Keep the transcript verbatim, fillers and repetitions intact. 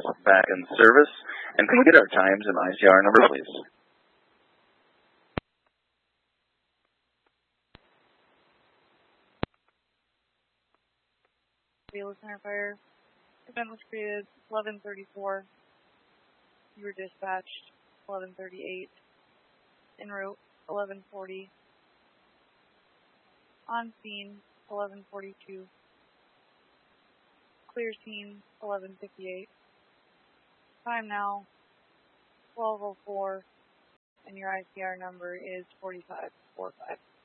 back in service. And can we get our times and I C R number, please? Baylor Center Fire. Event was created eleven thirty-four. You were dispatched eleven thirty-eight. En route eleven forty. On scene eleven forty-two. Clear scene eleven fifty-eight. Time now twelve oh four, and your I C R number is forty-five forty-five.